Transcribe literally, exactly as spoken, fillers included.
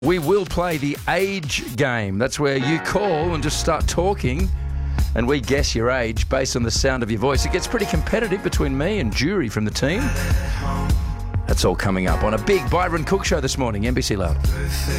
We will play the age game. That's where you call and just start talking and we guess your age based on the sound of your voice. It gets pretty competitive between me and Jury from the team. That's all coming up on a big Byron Cook show this morning, N B C Loud.